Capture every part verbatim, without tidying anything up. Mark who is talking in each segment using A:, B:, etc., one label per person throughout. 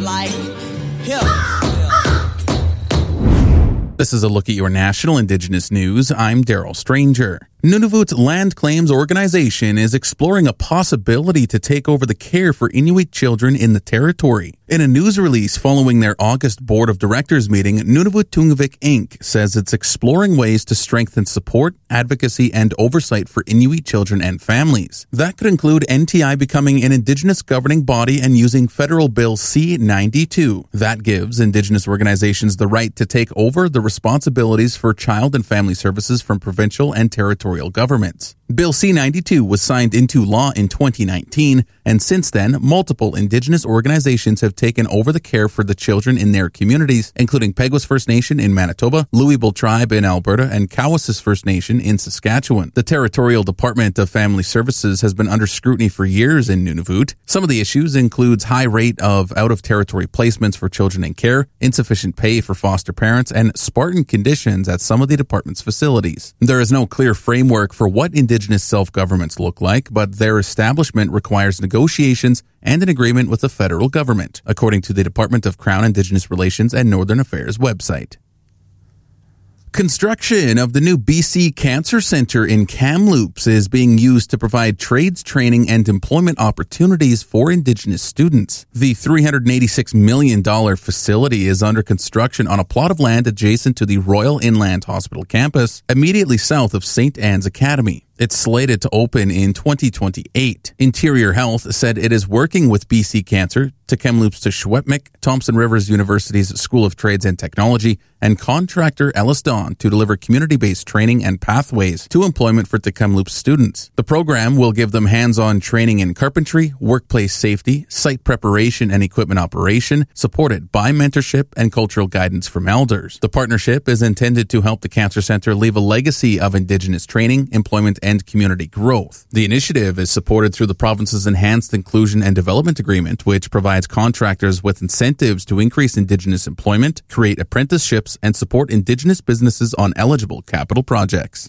A: like him.
B: This is a look at your national Indigenous news. I'm Daryl Stranger. Nunavut Land Claims Organization is exploring a possibility to take over the care for Inuit children in the territory. In a news release following their August Board of Directors meeting, Nunavut Tungavik Incorporated says it's exploring ways to strengthen support, advocacy, and oversight for Inuit children and families. That could include N T I becoming an Indigenous governing body and using Federal Bill C ninety-two. That gives Indigenous organizations the right to take over the responsibilities for child and family services from provincial and territorial governments. Bill C ninety-two was signed into law in twenty nineteen, and since then, multiple Indigenous organizations have taken over the care for the children in their communities, including Peguis First Nation in Manitoba, Louisville Tribe in Alberta, and Cowessess First Nation in Saskatchewan. The Territorial Department of Family Services has been under scrutiny for years in Nunavut. Some of the issues includes high rate of out-of-territory placements for children in care, insufficient pay for foster parents, and Spartan conditions at some of the department's facilities. There is no clear framework for what Indigenous self-governments look like, but their establishment requires negotiations and an agreement with the federal government, according to the Department of Crown Indigenous Relations and Northern Affairs website. Construction of the new B C Cancer Centre in Kamloops is being used to provide trades training and employment opportunities for Indigenous students. The three hundred eighty-six million dollars facility is under construction on a plot of land adjacent to the Royal Inland Hospital campus, immediately south of Saint Anne's Academy. It's slated to open in twenty twenty-eight. Interior Health said it is working with B C Cancer, to Kamloops to Secwepemc, Thompson Rivers University's School of Trades and Technology, and contractor Ellis Dawn to deliver community-based training and pathways to employment for Kamloops students. The program will give them hands-on training in carpentry, workplace safety, site preparation and equipment operation, supported by mentorship and cultural guidance from elders. The partnership is intended to help the Cancer Centre leave a legacy of Indigenous training, employment, and community growth. The initiative is supported through the province's Enhanced Inclusion and Development Agreement, which provides contractors with incentives to increase Indigenous employment, create apprenticeships, and support Indigenous businesses on eligible capital projects.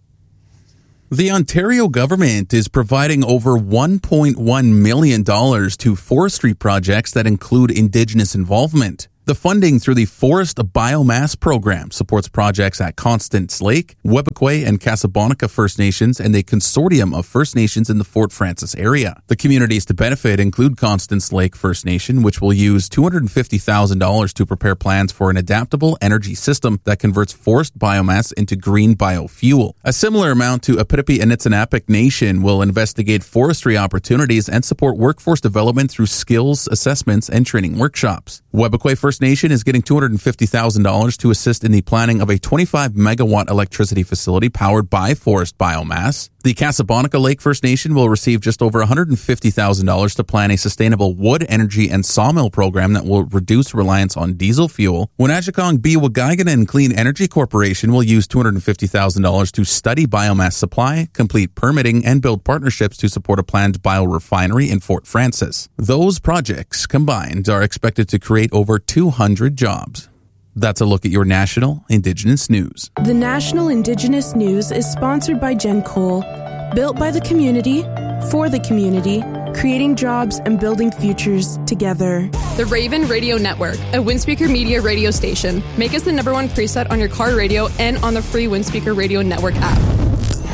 B: The Ontario government is providing over one point one million dollars to forestry projects that include Indigenous involvement. The funding through the Forest Biomass Program supports projects at Constance Lake, Webequie and Casablanca First Nations, and a consortium of First Nations in the Fort Frances area. The communities to benefit include Constance Lake First Nation, which will use two hundred fifty thousand dollars to prepare plans for an adaptable energy system that converts forest biomass into green biofuel. A similar amount to Apitipi and Nitsinapic Nation will investigate forestry opportunities and support workforce development through skills assessments and training workshops. Webequie First Nation is getting two hundred fifty thousand dollars to assist in the planning of a twenty-five megawatt electricity facility powered by forest biomass. The Casablanca Lake First Nation will receive just over one hundred fifty thousand dollars to plan a sustainable wood, energy, and sawmill program that will reduce reliance on diesel fuel. Wenatchikong Biwagaiganan Clean Energy Corporation will use two hundred fifty thousand dollars to study biomass supply, complete permitting, and build partnerships to support a planned biorefinery in Fort Frances. Those projects combined are expected to create over two hundred jobs. That's a look at your national Indigenous news.
C: The National Indigenous News is sponsored by Jen Cole, built by the community, for the community, creating jobs and building futures together.
D: The Raven Radio Network, a Windspeaker Media radio station. Make us the number one preset on your car radio and on the free Windspeaker Radio Network app.